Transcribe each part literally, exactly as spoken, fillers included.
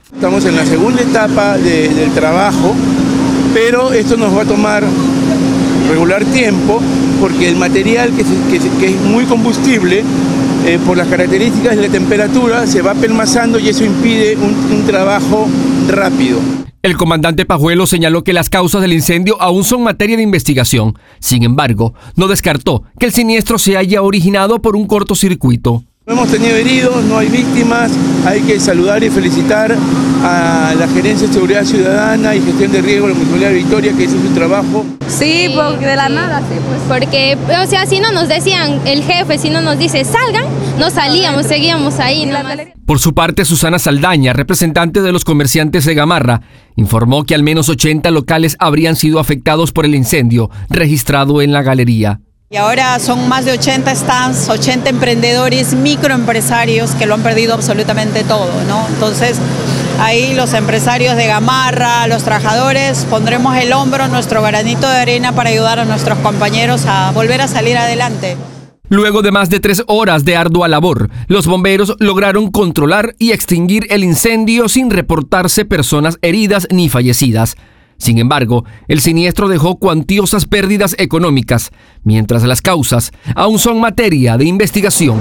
Estamos en la segunda etapa de, del trabajo, pero esto nos va a tomar regular tiempo porque el material que, se, que, se, que es muy combustible, eh, por las características de la temperatura, se va pelmazando y eso impide un, un trabajo rápido. El comandante Pajuelo señaló que las causas del incendio aún son materia de investigación. Sin embargo, no descartó que el siniestro se haya originado por un cortocircuito. No hemos tenido heridos, no hay víctimas. Hay que saludar y felicitar a la Gerencia de Seguridad Ciudadana y Gestión de Riesgo de la Municipalidad de Victoria, que hizo su trabajo. Sí, porque de la nada, sí, pues. Porque, o sea, si no nos decían, el jefe, si no nos dice salgan, no salíamos, seguíamos ahí nomás. Por su parte, Susana Saldaña, representante de los comerciantes de Gamarra, informó que al menos ochenta locales habrían sido afectados por el incendio registrado en la galería. Y ahora son más de ochenta stands, ochenta emprendedores, microempresarios que lo han perdido absolutamente todo, ¿no? Entonces, ahí los empresarios de Gamarra, los trabajadores, pondremos el hombro, nuestro granito de arena para ayudar a nuestros compañeros a volver a salir adelante. Luego de más de tres horas de ardua labor, los bomberos lograron controlar y extinguir el incendio sin reportarse personas heridas ni fallecidas. Sin embargo, el siniestro dejó cuantiosas pérdidas económicas, mientras las causas aún son materia de investigación.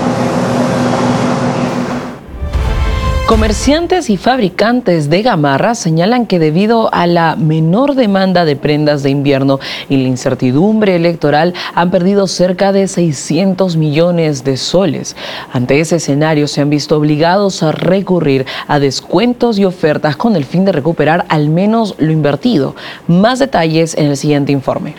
Comerciantes y fabricantes de Gamarra señalan que debido a la menor demanda de prendas de invierno y la incertidumbre electoral han perdido cerca de seiscientos millones de soles. Ante ese escenario se han visto obligados a recurrir a descuentos y ofertas con el fin de recuperar al menos lo invertido. Más detalles en el siguiente informe.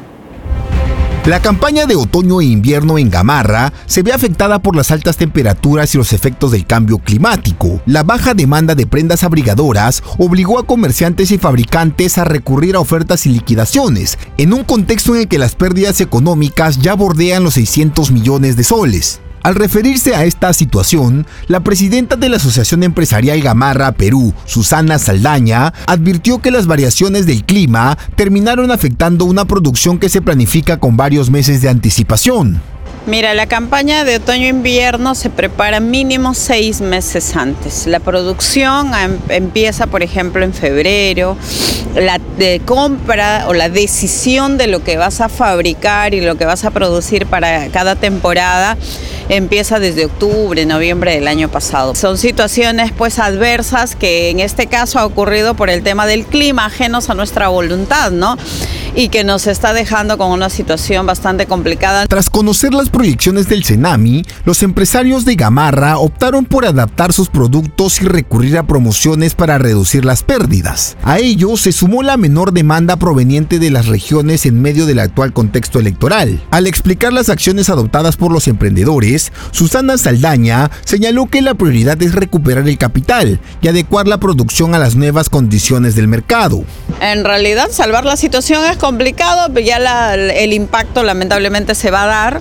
La campaña de otoño e invierno en Gamarra se ve afectada por las altas temperaturas y los efectos del cambio climático. La baja demanda de prendas abrigadoras obligó a comerciantes y fabricantes a recurrir a ofertas y liquidaciones, en un contexto en el que las pérdidas económicas ya bordean los seiscientos millones de soles. Al referirse a esta situación, la presidenta de la Asociación Empresarial Gamarra Perú, Susana Saldaña, advirtió que las variaciones del clima terminaron afectando una producción que se planifica con varios meses de anticipación. Mira, la campaña de otoño-invierno se prepara mínimo seis meses antes. La producción empieza, por ejemplo, en febrero. La de compra o la decisión de lo que vas a fabricar y lo que vas a producir para cada temporada empieza desde octubre, noviembre del año pasado. Son situaciones pues adversas que en este caso ha ocurrido por el tema del clima, ajenos a nuestra voluntad, ¿no? Y que nos está dejando con una situación bastante complicada. Tras conocer las proyecciones del Senami, los empresarios de Gamarra optaron por adaptar sus productos y recurrir a promociones para reducir las pérdidas. A ello se sumó la menor demanda proveniente de las regiones en medio del actual contexto electoral. Al explicar las acciones adoptadas por los emprendedores, Susana Saldaña señaló que la prioridad es recuperar el capital y adecuar la producción a las nuevas condiciones del mercado. En realidad, salvar la situación es complicado, pero ya la, el impacto lamentablemente se va a dar.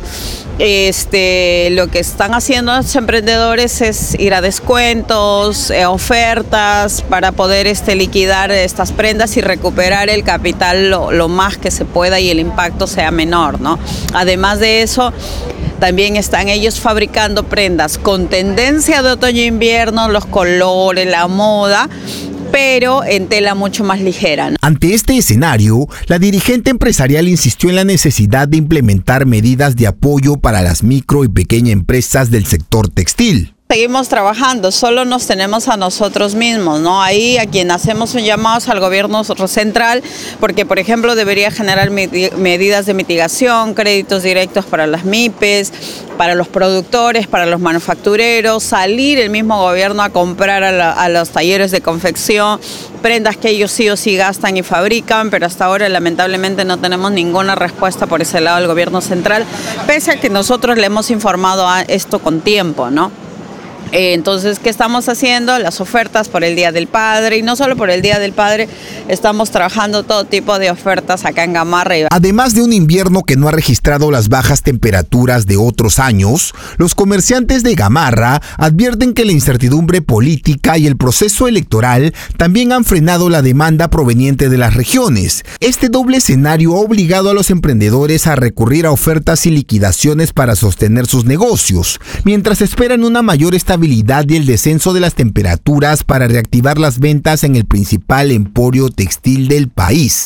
Este, lo que están haciendo los emprendedores es ir a descuentos, eh, ofertas para poder este, liquidar estas prendas y recuperar el capital lo, lo más que se pueda y el impacto sea menor, ¿no? Además de eso, también están ellos fabricando prendas con tendencia de otoño-invierno, los colores, la moda, pero en tela mucho más ligera, ¿no? Ante este escenario, la dirigente empresarial insistió en la necesidad de implementar medidas de apoyo para las micro y pequeñas empresas del sector textil. Seguimos trabajando, solo nos tenemos a nosotros mismos, ¿no? Ahí a quien hacemos un llamado al gobierno central, porque por ejemplo debería generar medidas de mitigación, créditos directos para las M I P Es, para los productores, para los manufactureros, salir el mismo gobierno a comprar a, la, a los talleres de confección, prendas que ellos sí o sí gastan y fabrican, pero hasta ahora lamentablemente no tenemos ninguna respuesta por ese lado del gobierno central, pese a que nosotros le hemos informado a esto con tiempo, ¿no? Entonces, ¿qué estamos haciendo? Las ofertas por el Día del Padre, y no solo por el Día del Padre, estamos trabajando todo tipo de ofertas acá en Gamarra. Además de un invierno que no ha registrado las bajas temperaturas de otros años, los comerciantes de Gamarra advierten que la incertidumbre política y el proceso electoral también han frenado la demanda proveniente de las regiones. Este doble escenario ha obligado a los emprendedores a recurrir a ofertas y liquidaciones para sostener sus negocios, mientras esperan una mayor estabilidad estabilidad y el descenso de las temperaturas para reactivar las ventas en el principal emporio textil del país.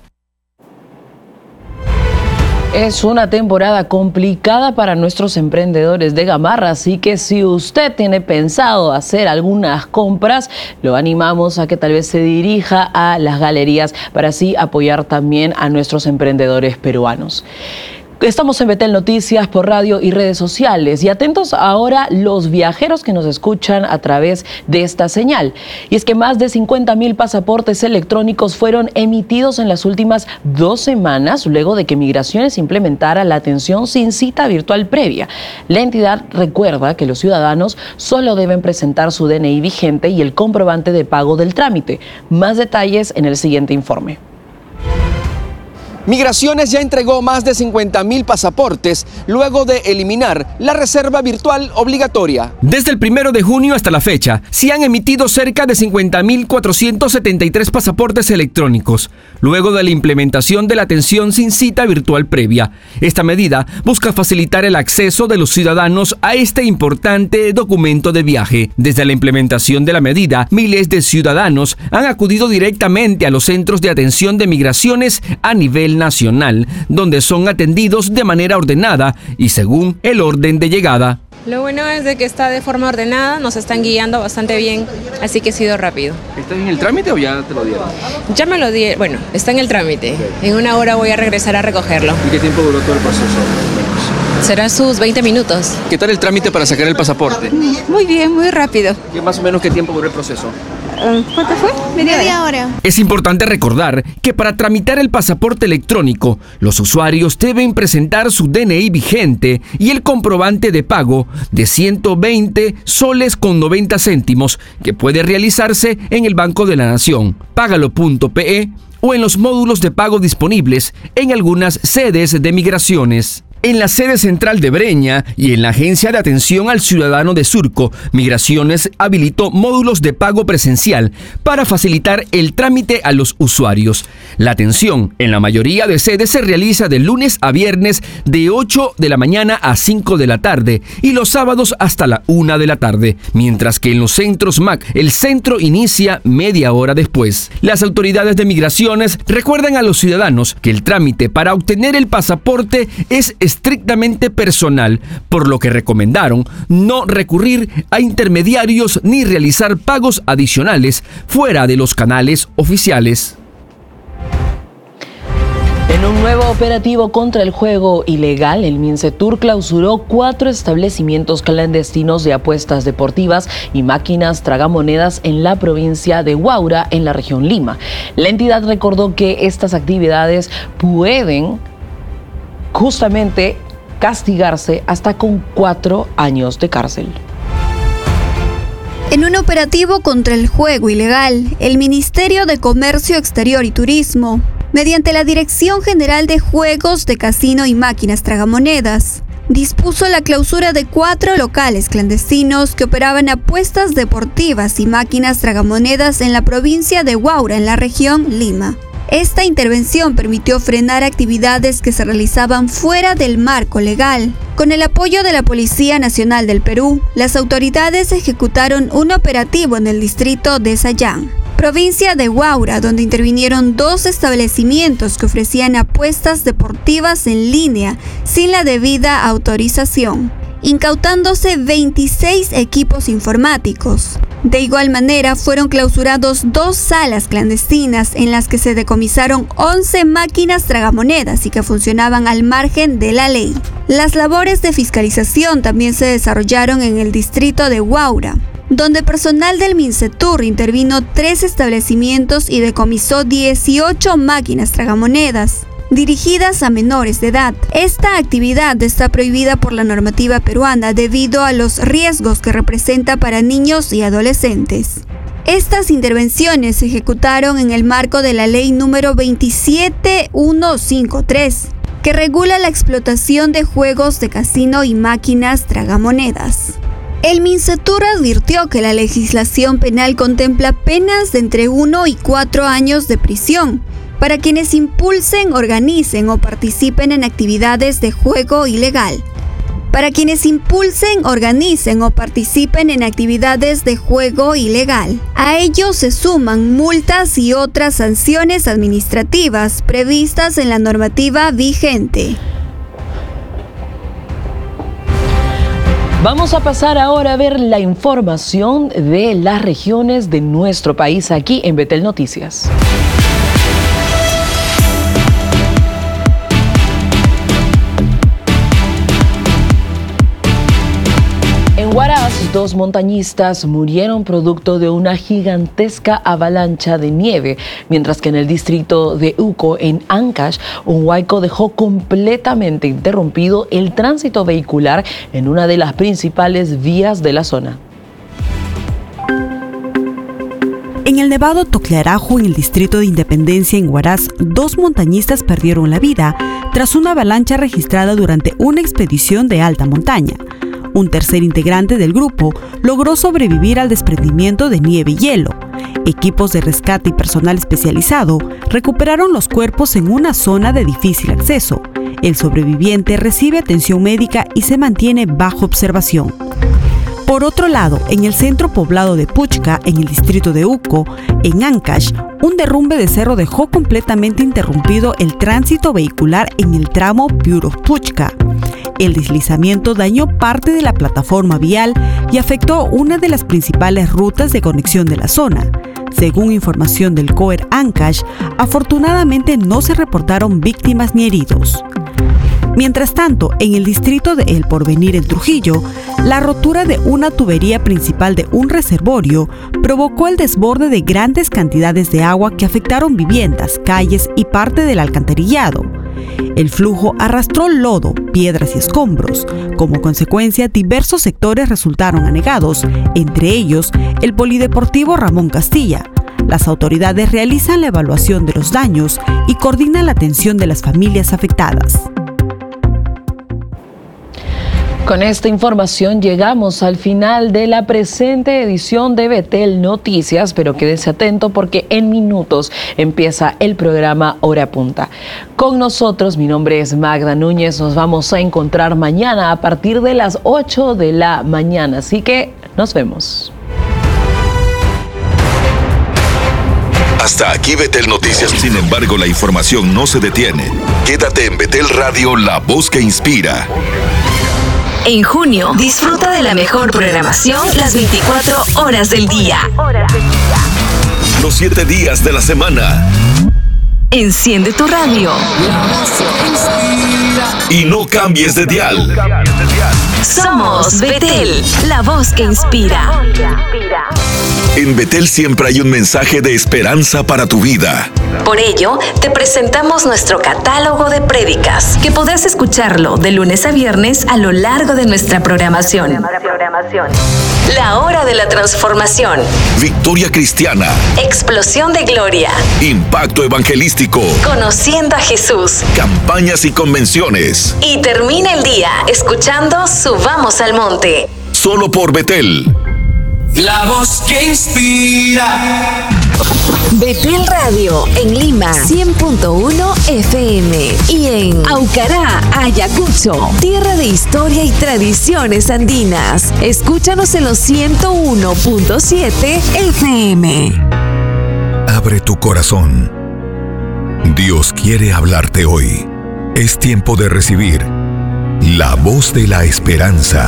Es una temporada complicada para nuestros emprendedores de Gamarra, así que si usted tiene pensado hacer algunas compras, lo animamos a que tal vez se dirija a las galerías para así apoyar también a nuestros emprendedores peruanos. Estamos en Betel Noticias por radio y redes sociales y atentos ahora los viajeros que nos escuchan a través de esta señal. Y es que más de cincuenta mil pasaportes electrónicos fueron emitidos en las últimas dos semanas luego de que Migraciones implementara la atención sin cita virtual previa. La entidad recuerda que los ciudadanos solo deben presentar su D N I vigente y el comprobante de pago del trámite. Más detalles en el siguiente informe. Migraciones ya entregó más de cincuenta mil pasaportes luego de eliminar la reserva virtual obligatoria. Desde el primero de junio hasta la fecha, se han emitido cerca de cincuenta mil cuatrocientos setenta y tres pasaportes electrónicos, luego de la implementación de la atención sin cita virtual previa. Esta medida busca facilitar el acceso de los ciudadanos a este importante documento de viaje. Desde la implementación de la medida, miles de ciudadanos han acudido directamente a los centros de atención de migraciones a nivel nacional, donde son atendidos de manera ordenada y según el orden de llegada. Lo bueno es de que está de forma ordenada, nos están guiando bastante bien, así que ha sido rápido. ¿Estás en el trámite o ya te lo dieron? Ya me lo di, bueno, está en el trámite. Okay. En una hora voy a regresar a recogerlo. ¿Y qué tiempo duró todo el proceso? Será sus veinte minutos. ¿Qué tal el trámite para sacar el pasaporte? Muy bien, muy rápido. ¿Qué más o menos qué tiempo duró el proceso? ¿Cuánto fue? Media, Media hora. hora. Es importante recordar que para tramitar el pasaporte electrónico, los usuarios deben presentar su D N I vigente y el comprobante de pago de ciento veinte soles con noventa céntimos que puede realizarse en el Banco de la Nación, págalo punto pe o en los módulos de pago disponibles en algunas sedes de migraciones. En la sede central de Breña y en la Agencia de Atención al Ciudadano de Surco, Migraciones habilitó módulos de pago presencial para facilitar el trámite a los usuarios. La atención en la mayoría de sedes se realiza de lunes a viernes de ocho de la mañana a cinco de la tarde y los sábados hasta la una de la tarde, mientras que en los centros M A C el centro inicia media hora después. Las autoridades de Migraciones recuerdan a los ciudadanos que el trámite para obtener el pasaporte es estrictamente personal, por lo que recomendaron no recurrir a intermediarios ni realizar pagos adicionales fuera de los canales oficiales. En un nuevo operativo contra el juego ilegal, el Mincetur clausuró cuatro establecimientos clandestinos de apuestas deportivas y máquinas tragamonedas en la provincia de Huaura, en la región Lima. La entidad recordó que estas actividades pueden justamente castigarse hasta con cuatro años de cárcel. En un operativo contra el juego ilegal, el Ministerio de Comercio Exterior y Turismo, mediante la Dirección General de Juegos de Casino y Máquinas Tragamonedas, dispuso la clausura de cuatro locales clandestinos que operaban apuestas deportivas y máquinas tragamonedas en la provincia de Huaura, en la región Lima. Esta intervención permitió frenar actividades que se realizaban fuera del marco legal. Con el apoyo de la Policía Nacional del Perú, las autoridades ejecutaron un operativo en el distrito de Sayán, provincia de Huaura, donde intervinieron dos establecimientos que ofrecían apuestas deportivas en línea sin la debida autorización, incautándose veintiséis equipos informáticos. De igual manera, fueron clausurados dos salas clandestinas en las que se decomisaron once máquinas tragamonedas y que funcionaban al margen de la ley. Las labores de fiscalización también se desarrollaron en el distrito de Huaura, donde personal del Mincetur intervino tres establecimientos y decomisó dieciocho máquinas tragamonedas dirigidas a menores de edad. Esta actividad está prohibida por la normativa peruana debido a los riesgos que representa para niños y adolescentes. Estas intervenciones se ejecutaron en el marco de la ley número veintisiete mil ciento cincuenta y tres, que regula la explotación de juegos de casino y máquinas tragamonedas. El Mincetur advirtió que la legislación penal contempla penas de entre uno y cuatro años de prisión para quienes impulsen, organicen o participen en actividades de juego ilegal. para quienes impulsen, organicen o participen en actividades de juego ilegal. A ello se suman multas y otras sanciones administrativas previstas en la normativa vigente. Vamos a pasar ahora a ver la información de las regiones de nuestro país aquí en Betel Noticias. En Huaraz, dos montañistas murieron producto de una gigantesca avalancha de nieve, mientras que en el distrito de Uco, en Ancash, un huaico dejó completamente interrumpido el tránsito vehicular en una de las principales vías de la zona. En el nevado Toclarajo, en el distrito de Independencia, en Huaraz, dos montañistas perdieron la vida tras una avalancha registrada durante una expedición de alta montaña. Un tercer integrante del grupo logró sobrevivir al desprendimiento de nieve y hielo. Equipos de rescate y personal especializado recuperaron los cuerpos en una zona de difícil acceso. El sobreviviente recibe atención médica y se mantiene bajo observación. Por otro lado, en el centro poblado de Puchca, en el distrito de Uco, en Ancash, un derrumbe de cerro dejó completamente interrumpido el tránsito vehicular en el tramo Piuro-Puchca. El deslizamiento dañó parte de la plataforma vial y afectó una de las principales rutas de conexión de la zona. Según información del C O E R Ancash, afortunadamente no se reportaron víctimas ni heridos. Mientras tanto, en el distrito de El Porvenir, en Trujillo, la rotura de una tubería principal de un reservorio provocó el desborde de grandes cantidades de agua que afectaron viviendas, calles y parte del alcantarillado. El flujo arrastró lodo, piedras y escombros. Como consecuencia, diversos sectores resultaron anegados, entre ellos el Polideportivo Ramón Castilla. Las autoridades realizan la evaluación de los daños y coordinan la atención de las familias afectadas. Con esta información llegamos al final de la presente edición de Betel Noticias, pero quédese atento porque en minutos empieza el programa Hora Punta. Con nosotros, mi nombre es Magda Núñez, nos vamos a encontrar mañana a partir de las ocho de la mañana, así que nos vemos. Hasta aquí Betel Noticias. Sin embargo, la información no se detiene. Quédate en Betel Radio, la voz que inspira. En junio, disfruta de la mejor programación las veinticuatro horas del día. Los siete días de la semana. Enciende tu radio. Y no cambies de dial. Somos Betel, la voz que inspira. En Betel siempre hay un mensaje de esperanza para tu vida. Por ello, te presentamos nuestro catálogo de prédicas, que podrás escucharlo de lunes a viernes a lo largo de nuestra programación. La hora de la transformación. Victoria cristiana. Explosión de gloria. Impacto evangelístico. Conociendo a Jesús. Campañas y convenciones. Y termina el día escuchando Subamos al Monte. Solo por Betel. La voz que inspira. Betel Radio en Lima cien punto uno F M y en Aucará, Ayacucho, tierra de historia y tradiciones andinas. Escúchanos en los ciento uno punto siete F M. Abre tu corazón. Dios quiere hablarte hoy. Es tiempo de recibir la voz de la esperanza.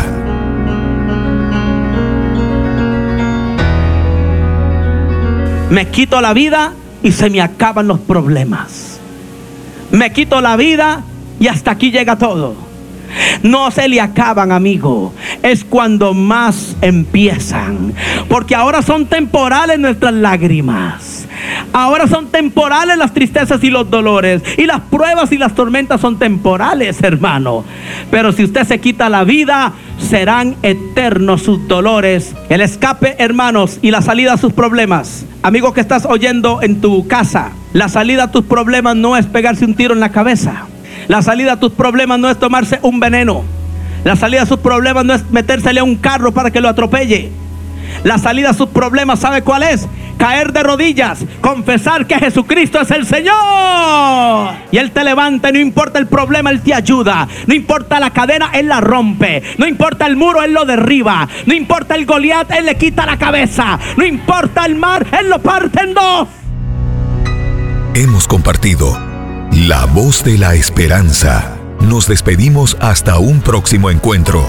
Me quito la vida y se me acaban los problemas. Me quito la vida y hasta aquí llega todo. No se le acaban, amigo. Es cuando más empiezan. Porque ahora son temporales nuestras lágrimas. Ahora son temporales las tristezas y los dolores. Y las pruebas y las tormentas son temporales, hermano. Pero si usted se quita la vida, serán eternos sus dolores. El escape, hermanos, y la salida a sus problemas. Amigo que estás oyendo en tu casa, la salida a tus problemas no es pegarse un tiro en la cabeza. La salida a tus problemas no es tomarse un veneno. La salida a sus problemas no es metérsele a un carro para que lo atropelle. La salida a sus problemas, ¿sabe cuál es? Caer de rodillas, confesar que Jesucristo es el Señor. Y Él te levanta, no importa el problema, Él te ayuda. No importa la cadena, Él la rompe. No importa el muro, Él lo derriba. No importa el Goliat, Él le quita la cabeza. No importa el mar, Él lo parte en dos. Hemos compartido La Voz de la Esperanza. Nos despedimos hasta un próximo encuentro.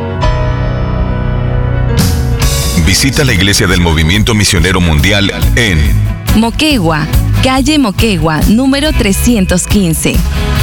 Visita la Iglesia del Movimiento Misionero Mundial en Moquegua, calle Moquegua, número trescientos quince.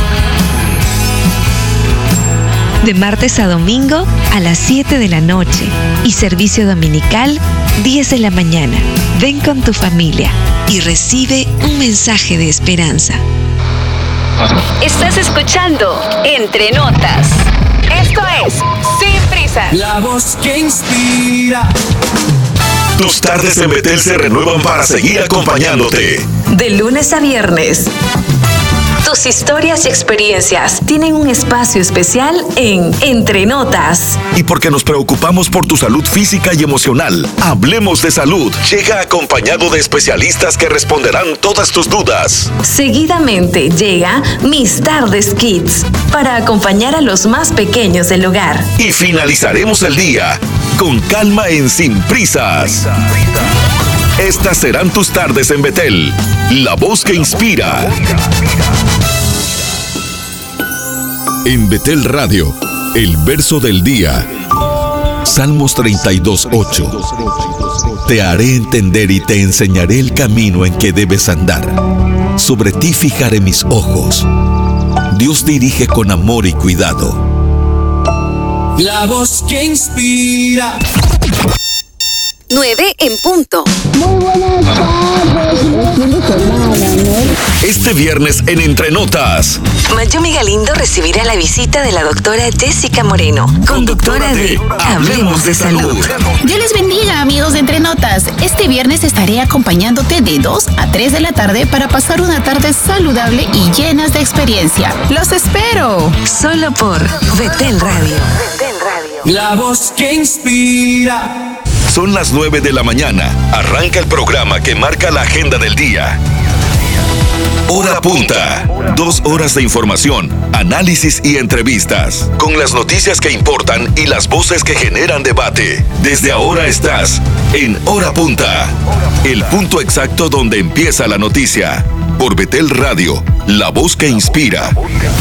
De martes a domingo a las siete de la noche y servicio dominical diez de la mañana. Ven con tu familia y recibe un mensaje de esperanza. Estás escuchando Entre Notas. Esto es Sin Prisas. La voz que inspira. Tus tardes en Betel se renuevan para seguir acompañándote. De lunes a viernes. Tus historias y experiencias tienen un espacio especial en Entre Notas. Y porque nos preocupamos por tu salud física y emocional, Hablemos de Salud llega acompañado de especialistas que responderán todas tus dudas. Seguidamente llega Mis Tardes Kids para acompañar a los más pequeños del hogar. Y finalizaremos el día con calma en Sin Prisas. Estas serán tus tardes en Betel, la voz que inspira. En Betel Radio, el verso del día. Salmos treinta y dos, ocho. Te haré entender y te enseñaré el camino en que debes andar. Sobre ti fijaré mis ojos. Dios dirige con amor y cuidado. La voz que inspira. nueve en punto. Muy buenas tardes, fin de semana, ¿no? Este viernes en Entre Notas, Mayumi Galindo recibirá la visita de la doctora Jessica Moreno, conductora de Hablemos de Salud. Dios les bendiga, amigos de Entre Notas. Este viernes estaré acompañándote de dos a tres de la tarde para pasar una tarde saludable y llenas de experiencia. ¡Los espero! Solo por Betel Radio. Betel Radio. La voz que inspira. Son las nueve de la mañana. Arranca el programa que marca la agenda del día. Hora Punta. Dos horas de información, análisis y entrevistas. Con las noticias que importan y las voces que generan debate. Desde ahora estás en Hora Punta. El punto exacto donde empieza la noticia. Por Betel Radio, la voz que inspira.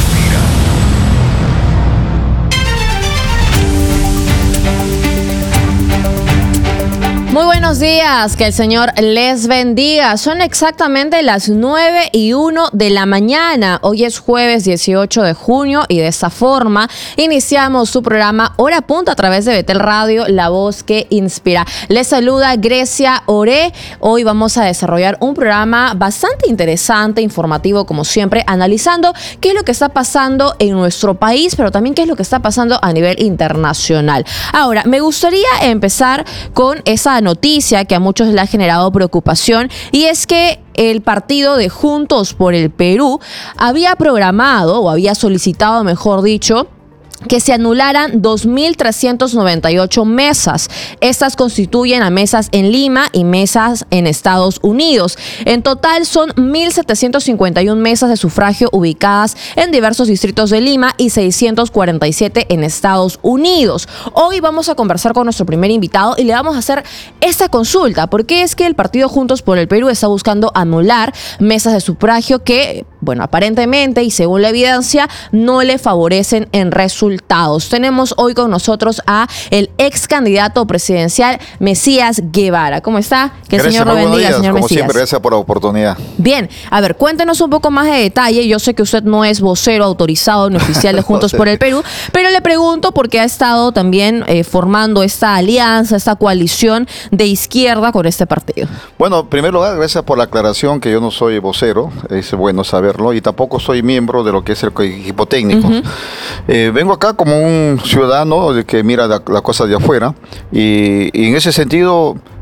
Muy buenos días, que el Señor les bendiga. Son exactamente las nueve y uno de la mañana. Hoy es jueves dieciocho de junio y de esta forma iniciamos su programa Hora Punta a través de Betel Radio, la voz que inspira. Les saluda Grecia Oré. Hoy vamos a desarrollar un programa bastante interesante, informativo como siempre, analizando qué es lo que está pasando en nuestro país, pero también qué es lo que está pasando a nivel internacional. Ahora, me gustaría empezar con esa noticia que a muchos le ha generado preocupación, y es que el partido de Juntos por el Perú había programado o había solicitado, mejor dicho, que se anularan dos mil trescientas noventa y ocho mesas. Estas constituyen a mesas en Lima y mesas en Estados Unidos. En total son mil setecientas cincuenta y una mesas de sufragio ubicadas en diversos distritos de Lima y seiscientas cuarenta y siete en Estados Unidos. Hoy vamos a conversar con nuestro primer invitado y le vamos a hacer esta consulta. ¿Por qué es que el partido Juntos por el Perú está buscando anular mesas de sufragio que, bueno, aparentemente y según la evidencia, no le favorecen en resultados? Tenemos hoy con nosotros a el ex candidato presidencial Mesías Guevara. ¿Cómo está? Que el gracias, Señor lo bendiga, días, señor como Mesías. Siempre, gracias por la oportunidad. Bien, a ver, cuéntenos un poco más de detalle. Yo sé que usted no es vocero autorizado ni oficial de Juntos por el Perú, pero le pregunto porque ha estado también eh, formando esta alianza, esta coalición de izquierda con este partido. Bueno, en primer lugar, gracias por la aclaración, que yo no soy vocero, es bueno saberlo, y tampoco soy miembro de lo que es el equipo técnico. Uh-huh. eh, vengo acá como un ciudadano que mira la, la cosa de afuera, y, y en ese sentido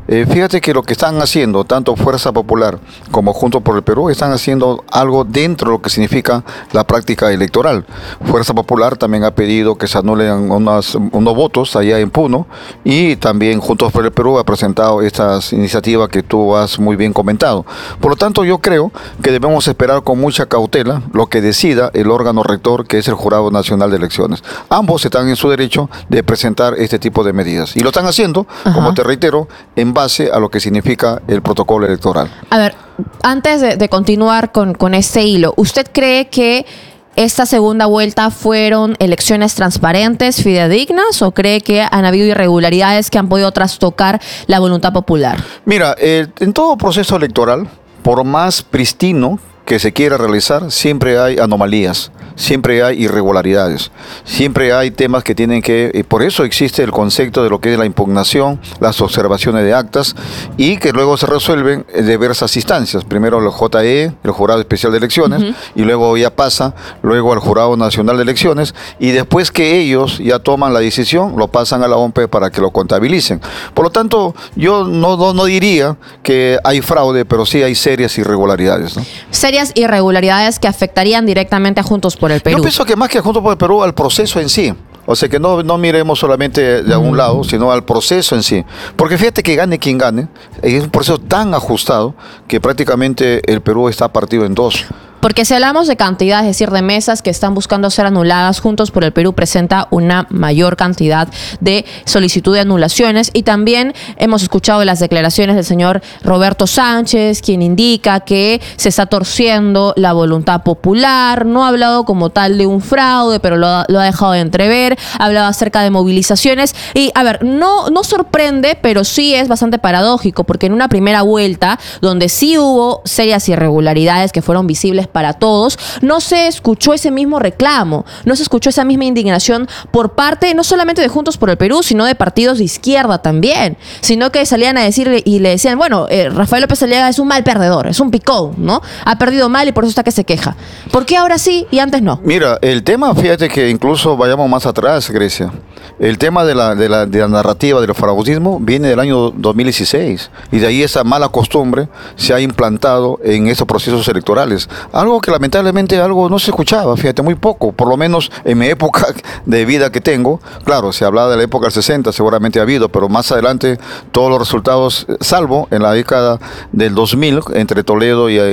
Eh, fíjate que lo que están haciendo, tanto Fuerza Popular como Juntos por el Perú, están haciendo algo dentro de lo que significa la práctica electoral. Fuerza Popular también ha pedido que se anulen unas, unos votos allá en Puno, y también Juntos por el Perú ha presentado estas iniciativas que tú has muy bien comentado. Por lo tanto, yo creo que debemos esperar con mucha cautela lo que decida el órgano rector, que es el Jurado Nacional de Elecciones. Ambos están en su derecho de presentar este tipo de medidas, y lo están haciendo, Ajá. como te reitero, en base a lo que significa el protocolo electoral. A ver, antes de, de continuar con, con este hilo, ¿usted cree que esta segunda vuelta fueron elecciones transparentes, fidedignas, o cree que han habido irregularidades que han podido trastocar la voluntad popular? Mira, eh, en todo proceso electoral, por más pristino que se quiera realizar, siempre hay anomalías, siempre hay irregularidades, siempre hay temas que tienen que, y por eso existe el concepto de lo que es la impugnación, las observaciones de actas, y que luego se resuelven en diversas instancias. Primero el J E, el Jurado Especial de Elecciones, uh-huh. y luego ya pasa, luego al Jurado Nacional de Elecciones, y después que ellos ya toman la decisión, lo pasan a la O M P E para que lo contabilicen. Por lo tanto, yo no, no, no diría que hay fraude, pero sí hay serias irregularidades, ¿no? Serias irregularidades que afectarían directamente a Juntos por el Perú. Yo pienso que más que a Juntos por el Perú, al proceso en sí. O sea, que no, no miremos solamente de algún lado, sino al proceso en sí. Porque fíjate que gane quien gane, es un proceso tan ajustado que prácticamente el Perú está partido en dos. Porque si hablamos de cantidad, es decir, de mesas que están buscando ser anuladas, Juntos por el Perú presenta una mayor cantidad de solicitud de anulaciones, y también hemos escuchado las declaraciones del señor Roberto Sánchez, quien indica que se está torciendo la voluntad popular. No ha hablado como tal de un fraude, pero lo ha, lo ha dejado de entrever. Ha hablado acerca de movilizaciones y, a ver, no, no sorprende, pero sí es bastante paradójico, porque en una primera vuelta, donde sí hubo serias irregularidades que fueron visibles para todos, no se escuchó ese mismo reclamo, no se escuchó esa misma indignación por parte no solamente de Juntos por el Perú, sino de partidos de izquierda también, sino que salían a decirle y le decían, bueno, eh, Rafael López Aliaga es un mal perdedor, es un picón, ¿no? Ha perdido mal y por eso está que se queja. ¿Por qué ahora sí y antes no? Mira, el tema, fíjate que incluso vayamos más atrás, Grecia, el tema de la, de la, de la narrativa del fraudismo viene del año dos mil dieciséis, y de ahí esa mala costumbre se ha implantado en estos procesos electorales. Algo que lamentablemente algo no se escuchaba, fíjate, muy poco, por lo menos en mi época de vida que tengo. Claro, se hablaba de la época del sesenta, seguramente ha habido, pero más adelante todos los resultados, salvo en la década del dos mil, entre Toledo y, y,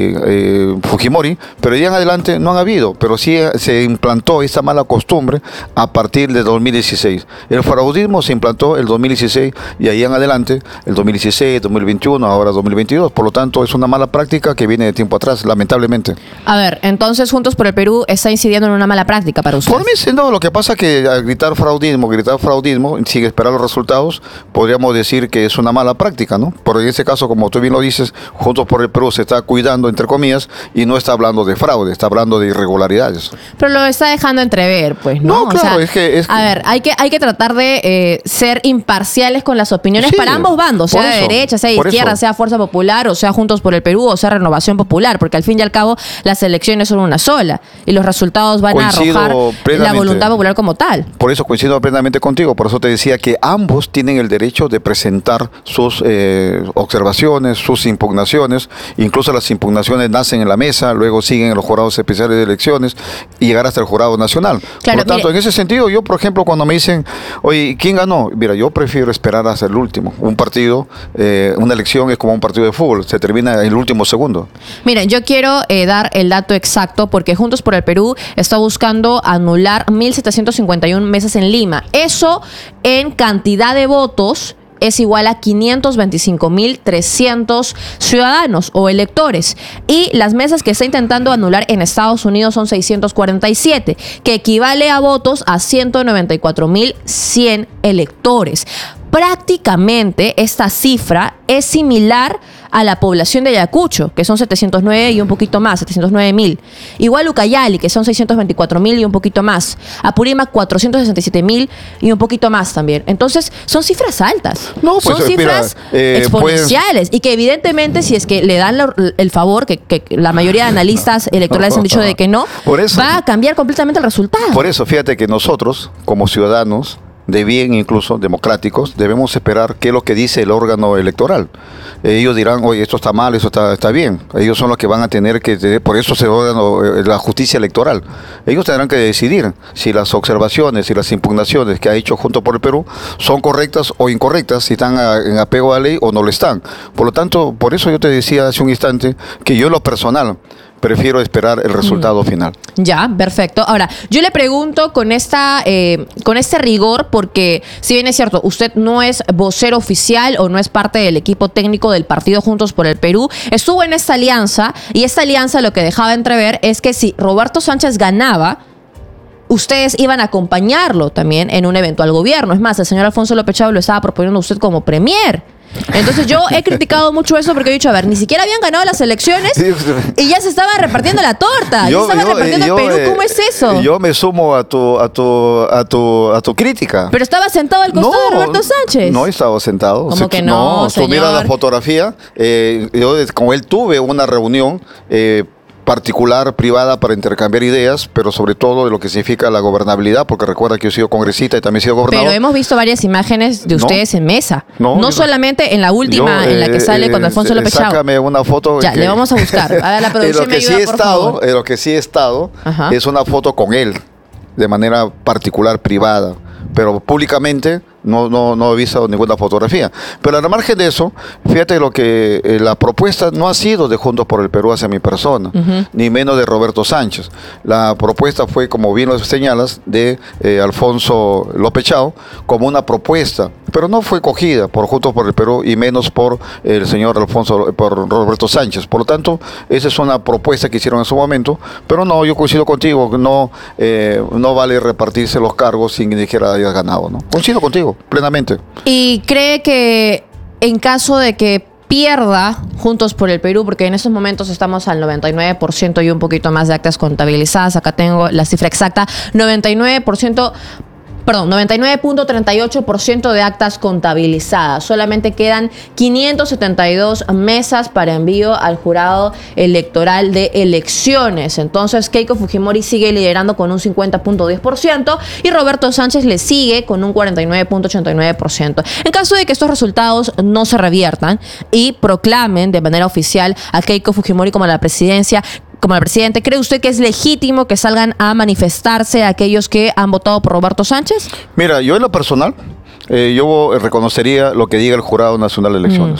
y Fujimori, pero ya en adelante no han habido, pero sí se implantó esta mala costumbre a partir de dos mil dieciséis. El fraudismo se implantó el dos mil dieciséis y ahí en adelante, el dos mil dieciséis, dos mil veintiuno, ahora dos mil veintidós, por lo tanto es una mala práctica que viene de tiempo atrás, lamentablemente. A ver, entonces Juntos por el Perú está incidiendo en una mala práctica para ustedes. Por mí, no, lo que pasa es que al gritar fraudismo, gritar fraudismo, sin esperar los resultados, podríamos decir que es una mala práctica, ¿no? Pero en este caso, como tú bien lo dices, Juntos por el Perú se está cuidando, entre comillas, y no está hablando de fraude, está hablando de irregularidades. Pero lo está dejando entrever, pues, ¿no? No, claro, o sea, es, que, es que... A ver, hay que, hay que tratar de eh, ser imparciales con las opiniones sí, para ambos bandos, sea de eso, derecha, sea de izquierda, eso. sea Fuerza Popular, o sea Juntos por el Perú, o sea Renovación Popular, porque al fin y al cabo las elecciones son una sola y los resultados van coincido a arrojar la voluntad popular como tal. Por eso coincido plenamente contigo, por eso te decía que ambos tienen el derecho de presentar sus eh, observaciones, sus impugnaciones, incluso las impugnaciones nacen en la mesa, luego siguen en los jurados especiales de elecciones y llegar hasta el jurado nacional. Claro, por lo tanto, mire, en ese sentido, yo por ejemplo, cuando me dicen, oye, ¿quién ganó? Mira, yo prefiero esperar hasta el último. Un partido, eh, una elección es como un partido de fútbol, se termina en el último segundo. Miren, yo quiero eh, dar el dato exacto porque Juntos por el Perú está buscando anular mil setecientos cincuenta y una mesas en Lima. Eso en cantidad de votos es igual a quinientos veinticinco mil trescientos ciudadanos o electores. Y las mesas que está intentando anular en Estados Unidos son seiscientos cuarenta y siete, que equivale a votos a ciento noventa y cuatro mil cien electores. Prácticamente esta cifra es similar a la población de Ayacucho, que son setecientos nueve y un poquito más, setecientos nueve mil. Igual Ucayali, que son seiscientos veinticuatro mil y un poquito más. Apurímac, cuatrocientos sesenta y siete mil y un poquito más también. Entonces, son cifras altas. No, pues, son cifras mira, eh, exponenciales. Pues... Y que evidentemente, si es que le dan la, el favor, que, que la mayoría de analistas electorales han dicho de que no, por eso, va a cambiar completamente el resultado. Por eso, fíjate que nosotros, como ciudadanos, de bien, incluso democráticos, debemos esperar qué es lo que dice el órgano electoral. Ellos dirán, oye, esto está mal, esto está, está bien. Ellos son los que van a tener que, por eso se órgano, la justicia electoral. Ellos tendrán que decidir si las observaciones y las impugnaciones que ha hecho Juntos por el Perú son correctas o incorrectas, si están a, en apego a la ley o no lo están. Por lo tanto, por eso yo te decía hace un instante que yo en lo personal prefiero esperar el resultado mm. final. Ya, perfecto. Ahora, yo le pregunto con esta, eh, con este rigor, porque si bien es cierto, usted no es vocero oficial o no es parte del equipo técnico del partido Juntos por el Perú, estuvo en esta alianza, y esta alianza lo que dejaba entrever es que si Roberto Sánchez ganaba, ustedes iban a acompañarlo también en un eventual gobierno. Es más, el señor Alfonso López Chávez lo estaba proponiendo a usted como premier. Entonces yo he criticado mucho eso porque he dicho, a ver, ni siquiera habían ganado las elecciones y ya se estaba repartiendo la torta, yo, ya se estaba yo, repartiendo yo, el Perú. ¿Cómo es eso? Yo me sumo a tu, a tu, a tu, a tu crítica. Pero estaba sentado al costado no, de Roberto Sánchez. No estaba sentado. ¿Cómo o sea, que no, no señor? Tú mira la fotografía, eh, yo con él tuve una reunión eh, particular, privada, para intercambiar ideas, pero sobre todo de lo que significa la gobernabilidad, porque recuerda que yo he sido congresista y también he sido gobernador. Pero hemos visto varias imágenes de ustedes no, en mesa. No, no solamente en la última, yo, en la que sale eh, con Alfonso eh, López Chávez. Sácame una foto. Ya, que, le vamos a buscar. A ver, la producción me ayuda, sí por estado, favor. Lo que sí he estado Ajá. es una foto con él, de manera particular, privada, pero públicamente no, no, no he visto ninguna fotografía. Pero a la margen de eso, fíjate lo que eh, la propuesta no ha sido de Juntos por el Perú hacia mi persona, uh-huh. ni menos de Roberto Sánchez. La propuesta fue, como bien lo señalas, de eh, Alfonso López Chao, como una propuesta, pero no fue cogida por Juntos por el Perú y menos por el señor Alfonso, por Roberto Sánchez. Por lo tanto, esa es una propuesta que hicieron en su momento, pero no, yo coincido contigo, no, eh, no vale repartirse los cargos sin que ni siquiera hayas ganado, ¿no? Coincido contigo plenamente. ¿Y cree que en caso de que pierda Juntos por el Perú, porque en estos momentos estamos al noventa y nueve por ciento y un poquito más de actas contabilizadas, acá tengo la cifra exacta, noventa y nueve por ciento, perdón, noventa y nueve punto treinta y ocho por ciento de actas contabilizadas. Solamente quedan quinientas setenta y dos mesas para envío al jurado electoral de elecciones. Entonces, Keiko Fujimori sigue liderando con un cincuenta punto diez por ciento y Roberto Sánchez le sigue con un cuarenta y nueve punto ochenta y nueve por ciento. En caso de que estos resultados no se reviertan y proclamen de manera oficial a Keiko Fujimori como la presidencia, como el presidente, ¿cree usted que es legítimo que salgan a manifestarse aquellos que han votado por Roberto Sánchez? Mira, yo en lo personal, eh, yo reconocería lo que diga el Jurado Nacional de Elecciones.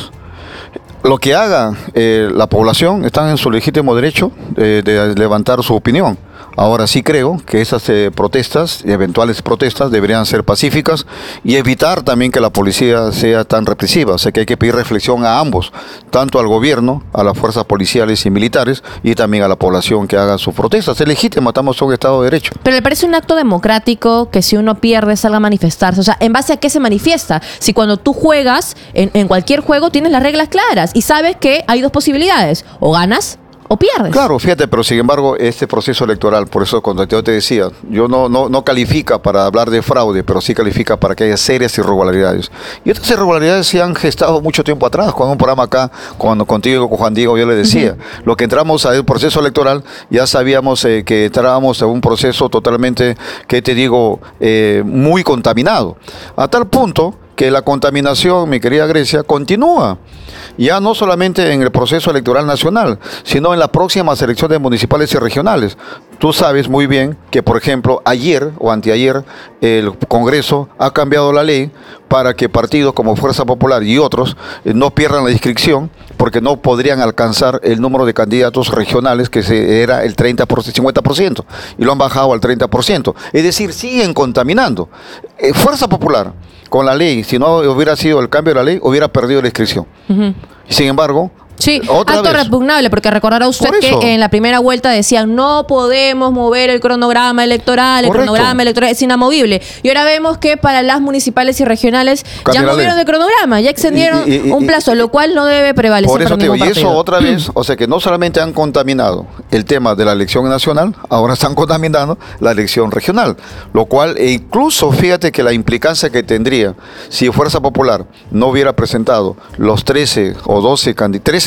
Mm. Lo que haga eh, la población está en su legítimo derecho eh, de levantar su opinión. Ahora sí creo que esas eh, protestas, eventuales protestas, deberían ser pacíficas y evitar también que la policía sea tan represiva. O sea que hay que pedir reflexión a ambos, tanto al gobierno, a las fuerzas policiales y militares y también a la población que haga sus protestas. Es legítimo, estamos en un Estado de Derecho. Pero ¿le parece un acto democrático que si uno pierde salga a manifestarse? O sea, ¿en base a qué se manifiesta? Si cuando tú juegas, en, en cualquier juego tienes las reglas claras y sabes que hay dos posibilidades, o ganas o pierdes. Claro, fíjate, pero sin embargo, este proceso electoral, por eso cuando yo te decía, yo no, no, no califica para hablar de fraude, pero sí califica para que haya serias irregularidades. Y estas irregularidades se han gestado mucho tiempo atrás, con un programa acá, cuando contigo, con Juan Diego, yo le decía, uh-huh. lo que entramos al proceso electoral, ya sabíamos eh, que entrábamos a un proceso totalmente, que te digo, eh, muy contaminado. A tal punto que la contaminación, mi querida Grecia, continúa. Ya no solamente en el proceso electoral nacional, sino en las próximas elecciones municipales y regionales. Tú sabes muy bien que, por ejemplo, ayer o anteayer, el Congreso ha cambiado la ley para que partidos como Fuerza Popular y otros eh, no pierdan la inscripción, porque no podrían alcanzar el número de candidatos regionales, que se, era el treinta por ciento, cincuenta por ciento, y lo han bajado al treinta por ciento. Es decir, siguen contaminando. Eh, Fuerza Popular, con la ley, si no hubiera sido el cambio de la ley, hubiera perdido la inscripción. Uh-huh. Sin embargo, sí, acto vez. repugnable, porque recordará usted que en la primera vuelta decían no podemos mover el cronograma electoral, Correcto. el cronograma electoral es inamovible. Y ahora vemos que para las municipales y regionales Cambia ya movieron el cronograma, ya extendieron y, y, y, un plazo, y, lo cual no debe prevalecer. Por eso para te digo, ningún y partido. eso otra vez, o sea que no solamente han contaminado el tema de la elección nacional, ahora están contaminando la elección regional, lo cual, e incluso fíjate que la implicancia que tendría si Fuerza Popular no hubiera presentado los trece o doce, trece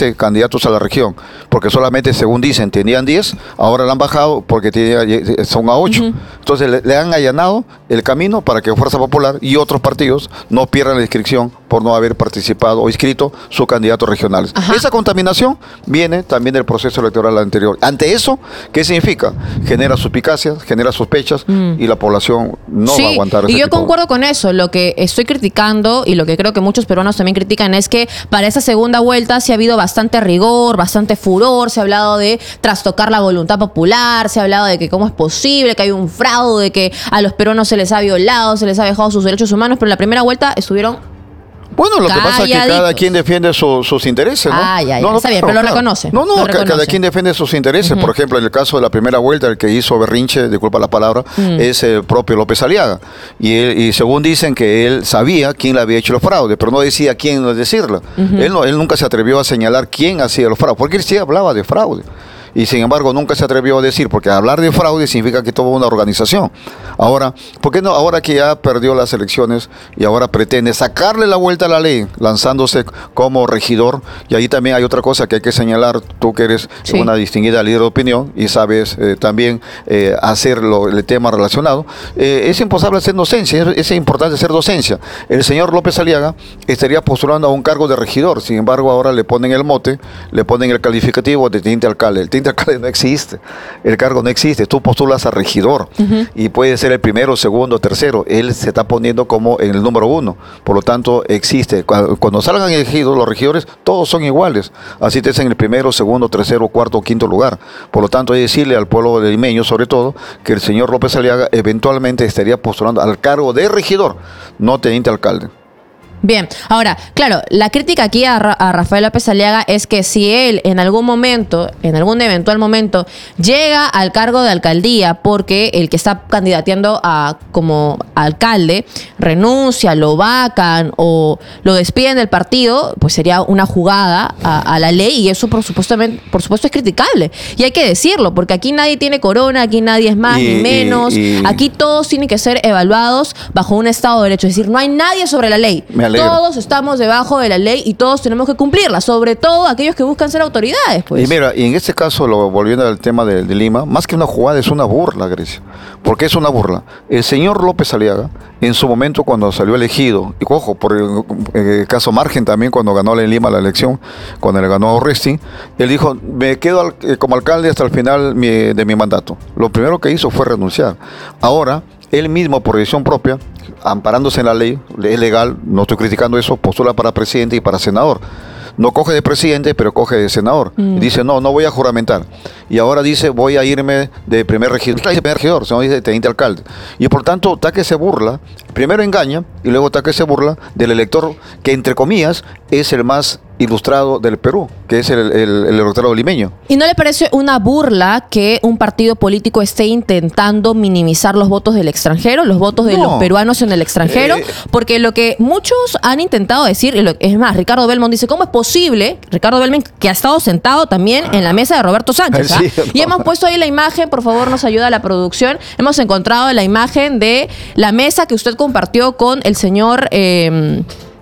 quince candidatos a la región, porque solamente, según dicen, tenían diez, ahora la han bajado porque tenía, son a ocho. Uh-huh. Entonces le, le han allanado el camino para que Fuerza Popular y otros partidos no pierdan la inscripción por no haber participado o inscrito sus candidatos regionales. Ajá. Esa contaminación viene también del proceso electoral anterior. Ante eso, ¿qué significa? Genera suspicacias, genera sospechas mm. y la población no sí, va a aguantar ese y yo tipo concuerdo de... con eso. Lo que estoy criticando y lo que creo que muchos peruanos también critican es que para esa segunda vuelta sí ha habido bastante rigor, bastante furor, se ha hablado de trastocar la voluntad popular, se ha hablado de que cómo es posible, que hay un fraude, que a los peruanos se les ha violado, se les ha dejado sus derechos humanos, pero en la primera vuelta estuvieron... Bueno, lo que pasa es que cada quien defiende su, sus intereses, ¿no? Ah, ya, ya. No, no, está bien, claro, pero lo claro. reconoce. No, no, lo cada reconoce. quien defiende sus intereses. Uh-huh. Por ejemplo, en el caso de la primera vuelta, el que hizo berrinche, disculpa la palabra, uh-huh. es el propio López Aliaga. Y, él, y según dicen que él sabía quién le había hecho los fraudes, pero no decía quién decirlo. Uh-huh. Él, no, él nunca se atrevió a señalar quién hacía los fraudes, porque él sí hablaba de fraude. Y sin embargo nunca se atrevió a decir, porque hablar de fraude significa que tuvo una organización. Ahora, ¿por qué no? Ahora que ya perdió las elecciones y ahora pretende sacarle la vuelta a la ley, lanzándose como regidor, y ahí también hay otra cosa que hay que señalar, tú que eres sí. una distinguida líder de opinión y sabes eh, también eh, hacer lo, el tema relacionado, eh, es imposible hacer docencia, es, es importante hacer docencia. El señor López Aliaga estaría postulando a un cargo de regidor, sin embargo ahora le ponen el mote, le ponen el calificativo de teniente alcalde. El teniente alcalde no existe, el cargo no existe, tú postulas a regidor uh-huh. y puede ser el primero, segundo, tercero, él se está poniendo como en el número uno, por lo tanto existe, cuando, cuando salgan elegidos los regidores, todos son iguales, así te hacen el primero, segundo, tercero, cuarto, quinto lugar, por lo tanto hay que decirle al pueblo limeño sobre todo, que el señor López Aliaga eventualmente estaría postulando al cargo de regidor, no teniente alcalde. Bien, ahora, claro, la crítica aquí a, Ra- a Rafael López Aliaga es que si él en algún momento, en algún eventual momento, llega al cargo de alcaldía porque el que está candidateando a como alcalde renuncia, lo vacan o lo despiden del partido, pues sería una jugada a, a la ley y eso por supuesto, por supuesto es criticable. Y hay que decirlo, porque aquí nadie tiene corona, aquí nadie es más y, ni menos, y, y, aquí todos tienen que ser evaluados bajo un Estado de Derecho, es decir, no hay nadie sobre la ley. Todos estamos debajo de la ley y todos tenemos que cumplirla, sobre todo aquellos que buscan ser autoridades. Pues. Y mira, y en este caso, lo, volviendo al tema de, de Lima, más que una jugada es una burla, Grecia. ¿Por qué es una burla? El señor López Aliaga, en su momento cuando salió elegido, y ojo, por el, el caso Margen también, cuando ganó en Lima la elección, cuando le ganó a Oresti, él dijo, me quedo al, eh, como alcalde hasta el final mi, de mi mandato. Lo primero que hizo fue renunciar. Ahora, él mismo, por decisión propia, amparándose en la ley, es legal, no estoy criticando eso, postula para presidente y para senador. No coge de presidente, pero coge de senador. Mm. Y dice, no, no voy a juramentar. Y ahora dice, voy a irme de primer regidor. No dice primer regidor, sino dice teniente alcalde. Y por tanto, Taque se burla, primero engaña, y luego Taque se burla del elector que, entre comillas, es el más ilustrado del Perú, que es el, el, el electorado limeño. ¿Y no le parece una burla que un partido político esté intentando minimizar los votos del extranjero, los votos de no. los peruanos en el extranjero? Eh, Porque lo que muchos han intentado decir, es más, Ricardo Belmont dice, ¿cómo es posible? Ricardo Belmont, que ha estado sentado también en la mesa de Roberto Sánchez. ¿ah? Sí, no. Y hemos puesto ahí la imagen, por favor, nos ayuda la producción. Hemos encontrado la imagen de la mesa que usted compartió con el señor... Eh,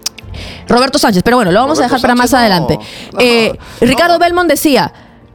Roberto Sánchez, pero bueno, lo vamos Roberto a dejar Sánchez, para más no, adelante. No, eh, Ricardo no. Belmont decía...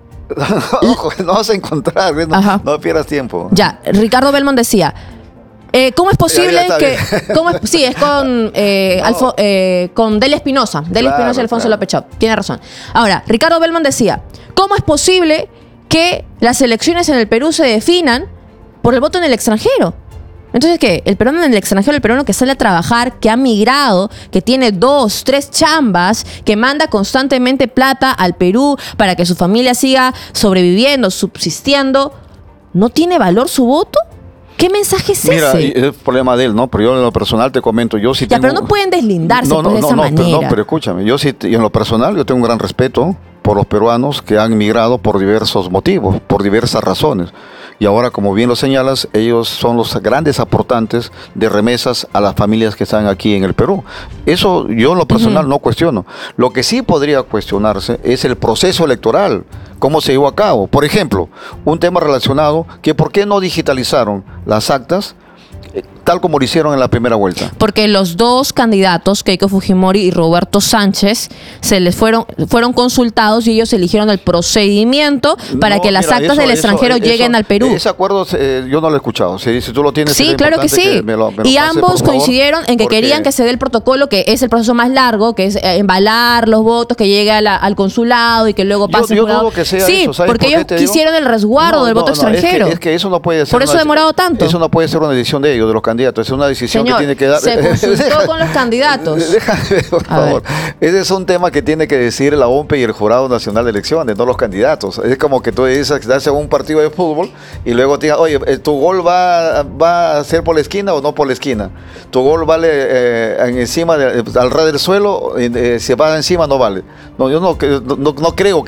Ojo, no vas a encontrar, no, no pierdas tiempo. Ya, Ricardo Belmont decía... Eh, ¿Cómo es posible ya, ya que... ¿cómo es, sí, es con, eh, no. Alfo, eh, con Delia Espinosa. Delia claro, Espinosa y Alfonso claro. López Chau. Tiene razón. Ahora, Ricardo Belmont decía... ¿Cómo es posible que las elecciones en el Perú se definan por el voto en el extranjero? Entonces, ¿qué? El peruano en el extranjero, el peruano que sale a trabajar, que ha migrado, que tiene dos, tres chambas, que manda constantemente plata al Perú para que su familia siga sobreviviendo, subsistiendo, ¿no tiene valor su voto? ¿Qué mensaje es Mira, ese? Mira, es el problema de él, ¿no? Pero yo en lo personal te comento, yo sí ya, tengo... pero no pueden deslindarse no, no, pues, de no, esa no, manera. Pero, no, pero escúchame, yo sí, en lo personal, yo tengo un gran respeto por los peruanos que han migrado por diversos motivos, por diversas razones. Y ahora, como bien lo señalas, ellos son los grandes aportantes de remesas a las familias que están aquí en el Perú. Eso yo en lo personal uh-huh. no cuestiono. Lo que sí podría cuestionarse es el proceso electoral, cómo se llevó a cabo. Por ejemplo, un tema relacionado que por qué no digitalizaron las actas tal como lo hicieron en la primera vuelta. Porque los dos candidatos, Keiko Fujimori y Roberto Sánchez, se les fueron, fueron consultados y ellos eligieron el procedimiento para No, que las mira, actas eso- del eso- extranjero eso- lleguen al Perú. Ese acuerdo eh, yo no lo he escuchado. Si, si tú lo tienes, Sí, sería claro que importante sí. me lo- me lo y pases, ambos por favor, coincidieron en que porque- querían que se dé el protocolo, que es el proceso más largo, que es eh, embalar los votos, que llegue a la- al consulado y que luego Yo, pase yo por lado. dudo que sea Sí, eso. ¿Sabes porque por qué ellos te digo? quisieron el resguardo No, del no, voto no, es que- extranjero. Es que, eso no puede ser. Por eso una- ha demorado tanto. Eso no puede ser una decisión de ellos, de los candidatos. Es una decisión Señor, que tiene que dar. se consultó con los candidatos. Déjame, por A favor. Ese es un tema que tiene que decir la O M P y el Jurado Nacional de Elecciones, no los candidatos. Es como que tú dices, das un partido de fútbol y luego te digas, oye, eh, ¿tu gol va, va a ser por la esquina o no por la esquina? ¿Tu gol vale eh, en encima, de, al ras del suelo? Eh, eh, si va encima no vale. No, yo no, no, no creo que